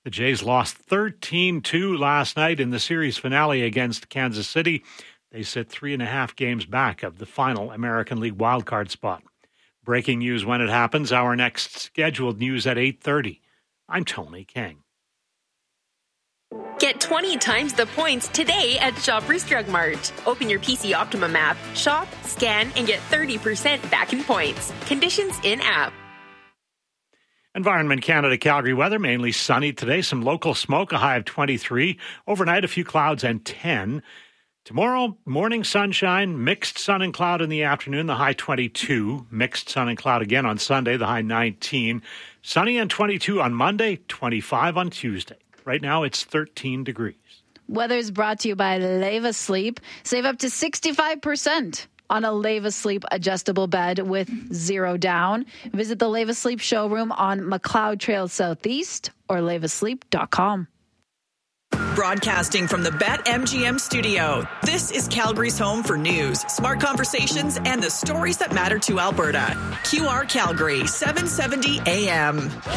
The Jays lost 13-2 last night in the series finale against Kansas City. They sit 3.5 games back of the final American League wildcard spot. Breaking news when it happens. Our next scheduled news at 8:30. I'm Tony King. Get 20 times the points today at Shoppers Drug Mart. Open your PC Optimum app, shop, scan, and get 30% back in points. Conditions in-app. Environment Canada Calgary weather, mainly sunny today. Some local smoke, a high of 23. Overnight, a few clouds and 10. Tomorrow, morning sunshine, mixed sun and cloud in the afternoon, the high 22. Mixed sun and cloud again on Sunday, the high 19. Sunny and 22 on Monday, 25 on Tuesday. Right now, it's 13 degrees. Weather is brought to you by Leva Sleep. Save up to 65% on a Leva Sleep adjustable bed with 0 down. Visit the Leva Sleep showroom on McLeod Trail Southeast or levasleep.com. Broadcasting from the BetMGM studio, this is Calgary's home for news, smart conversations, and the stories that matter to Alberta. QR Calgary, 770 AM.